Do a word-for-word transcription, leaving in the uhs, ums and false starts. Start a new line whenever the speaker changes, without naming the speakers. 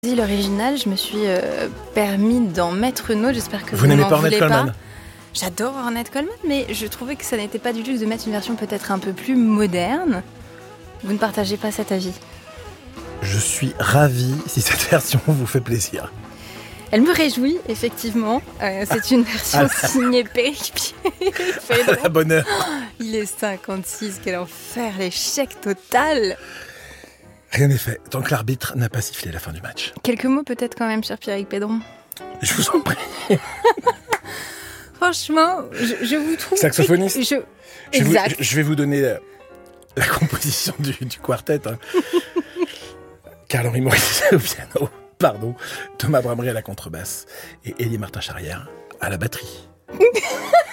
choisi l'original, je me suis euh, permis d'en mettre une autre. J'espère que vous,
Vous n'aimez
m'en
pas Ornette
voulez pas.
Coleman?
J'adore Ornette Coleman, mais je trouvais que ça n'était pas du luxe de mettre une version peut-être un peu plus moderne. Vous ne partagez pas cet avis?
Je suis ravi si cette version vous fait plaisir.
Elle me réjouit, effectivement. Euh, c'est une version signée Péric Pédron.
À la bonne heure.
Il est cinquante-six, quel enfer, l'échec total.
Rien n'est fait, tant que l'arbitre n'a pas sifflé la fin du match.
Quelques mots peut-être quand même, cher Pierrick Pédron.
Je vous en prie.
Franchement, je, je vous trouve...
Saxophoniste.
Je...
Je, vous,
Exact.
je, je vais vous donner la, la composition du, du quartet. Hein. Carl-Henri Maurice au piano, pardon, Thomas Bramery à la contrebasse et Élie Martin-Charrière à la batterie.